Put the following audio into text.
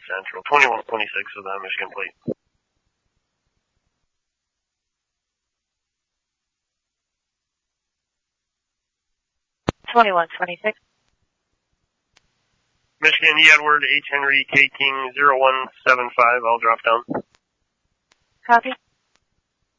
Central. 2126 with a Michigan plate. Michigan E. Edward, H. Henry, K. King, 0175. I'll drop down. Copy.